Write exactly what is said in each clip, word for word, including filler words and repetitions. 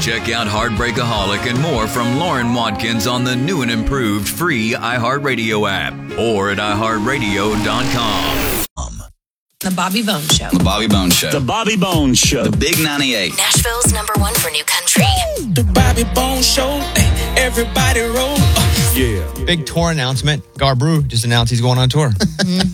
Check out Heartbreakaholic and more from Lauren Watkins on the new and improved free iHeartRadio app or at i heart radio dot com. The Bobby Bones Show. The Bobby Bones Show. The Bobby Bones Show. The Big ninety-eight. Nashville's number one for new country. The Bobby Bones Show. Everybody roll. Yeah. Big tour announcement. Garbrew just announced he's going on tour. Mm-hmm.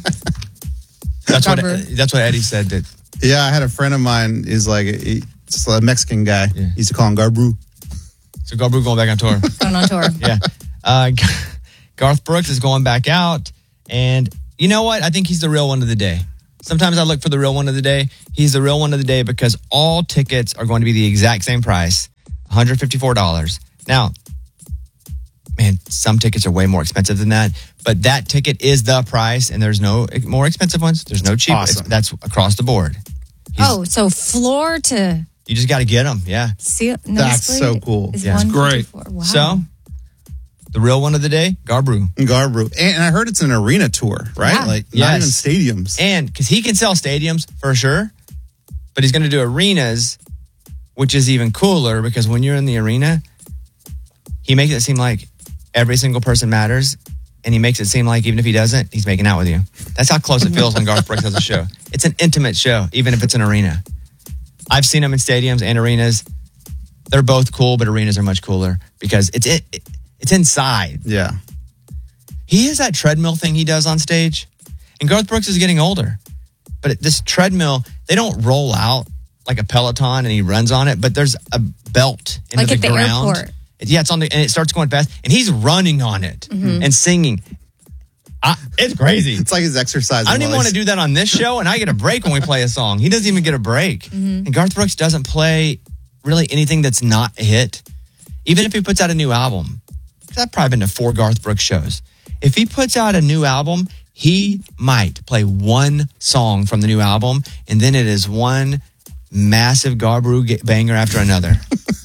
That's what that's what Eddie said. That yeah, I had a friend of mine. Is like he, it's a Mexican guy. Yeah. He used to call him Garbrew. So Garbrew going back on tour. Going on tour. Yeah. Uh, Garth Brooks is going back out, and you know what? I think he's the real one of the day. Sometimes I look for the real one of the day. He's the real one of the day because all tickets are going to be the exact same price, one hundred fifty-four dollars. Now, man, some tickets are way more expensive than that, but that ticket is the price, and there's no more expensive ones. There's no cheap. Awesome. That's across the board. He's, oh, so floor to... You just got to get them, yeah. See, That's so cool. Yeah, it's great. Wow. So, the real one of the day, Garbrew. Garbrew. And, and I heard it's an arena tour, right? Yeah. Like, Yes. not even stadiums. And because he can sell stadiums for sure, but he's going to do arenas, which is even cooler because when you're in the arena, he makes it seem like every single person matters. And he makes it seem like even if he doesn't, he's making out with you. That's how close it feels when Garth Brooks has a show. It's an intimate show, even if it's an arena. I've seen him in stadiums and arenas. They're both cool, but arenas are much cooler because it's it, it it's inside. Yeah. He has that treadmill thing he does on stage. And Garth Brooks is getting older. But this treadmill, they don't roll out like a Peloton and he runs on it, but there's a belt into Like the at the ground. airport. Yeah, it's on the, and it starts going fast. And he's running on it Mm-hmm. and singing. I, it's crazy. It's like his exercise. I don't even want to do that on this show, and I get a break when we play a song. He doesn't even get a break. Mm-hmm. And Garth Brooks doesn't play really anything that's not a hit. Even if he puts out a new album. Because I've probably been to four Garth Brooks shows. If he puts out a new album, he might play one song from the new album, and then it is one massive Garbrew banger after another.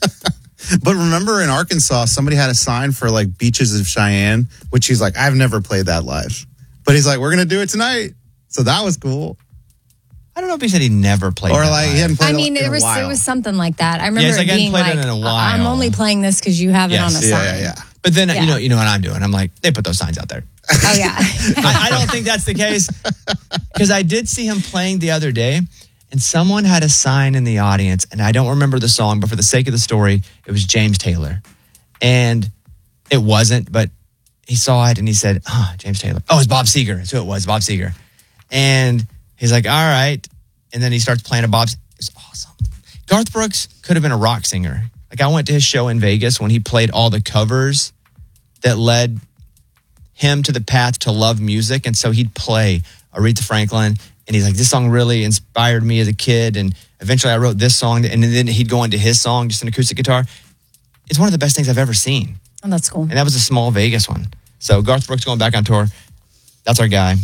But remember in Arkansas, somebody had a sign for like Beaches of Cheyenne, which he's like, I've never played that live. But he's like, we're going to do it tonight. So that was cool. I don't know if he said he never played Or that like live. he hadn't played I mean, it in it a was while. it was something like that. I remember it's it like I hadn't being played it like, in a I'm while. only playing this because you have it Yes. on a yeah, sign. yeah, yeah. But then, Yeah. you know, you know what I'm doing. I'm like, they put those signs out there. Oh, yeah. I, I don't think that's the case because I did see him playing the other day and someone had a sign in the audience and I don't remember the song, but for the sake of the story, it was James Taylor. And it wasn't, but he saw it and he said, oh, James Taylor. Oh, it's Bob Seger. That's who it was, Bob Seger. And he's like, all right. And then he starts playing a Bob. It's awesome. Garth Brooks could have been a rock singer. Like I went to his show in Vegas when he played all the covers that led him to the path to love music. And so he'd play Aretha Franklin. And he's like, this song really inspired me as a kid. And eventually I wrote this song. And then he'd go into his song, just an acoustic guitar. It's one of the best things I've ever seen. Oh, that's cool. And that was a small Vegas one. So Garth Brooks going back on tour. That's our guy.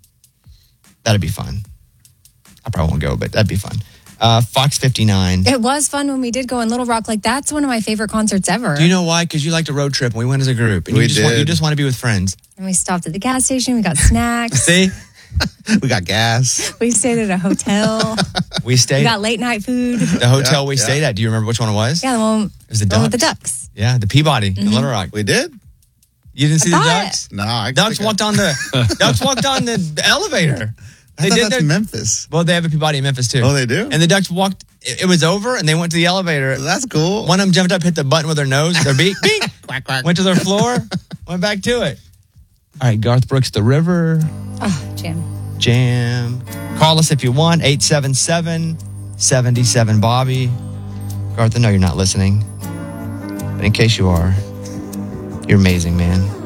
That'd be fun. I probably won't go, but that'd be fun. Uh, Fox fifty-nine. It was fun when we did go in Little Rock. Like, that's one of my favorite concerts ever. Do you know why? Because you liked a road trip and we went as a group. And We you just Want, did. you just want to be with friends. And we stopped at the gas station. We got snacks. See? We got gas. We stayed at a hotel. We stayed. We got late night food. The hotel Yeah, we yeah. stayed at. Do you remember which one it was? Yeah, the one, It was the the one with the Ducks. ducks. Yeah, the Peabody in Little Rock. We did? You didn't see the thought- Ducks? No, I Ducks think I- walked on the Ducks walked on the elevator. I thought that's Memphis. Well, they have a Peabody in Memphis too. Oh, they do? And the Ducks walked. It, it was over, and they went to the elevator. That's cool. One of them jumped up, hit the button with their nose, their beak, beak, Quack, quack. went to their floor, went back to it. All right, Garth Brooks, The River, Oh, Jim. Jam. Call us if you want, eight seven seven, seven seven, Bobby. Garth, I know you're not listening, but in case you are, you're amazing,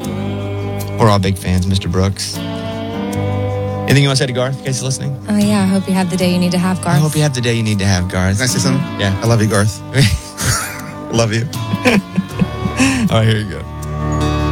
man. We're all big fans, Mister Brooks. Anything you want to say to Garth in case he's listening? Oh, yeah. I hope you have the day you need to have, Garth. I hope you have the day you need to have, Garth. Can I say something? Yeah. I love you, Garth. Love you. All right, here you go.